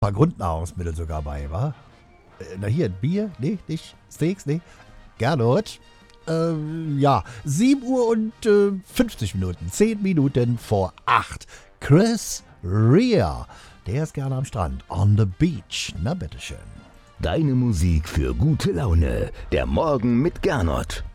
Paar Grundnahrungsmittel sogar bei, wa? Na hier, Bier? Nee, nicht. Steaks? Nee. Gernot? Ja, 7 Uhr und 50 Minuten. 10 Minuten vor 8. Chris Rea. Der ist gerne am Strand. On the beach. Na, bitteschön. Deine Musik für gute Laune. Der Morgen mit Gernot.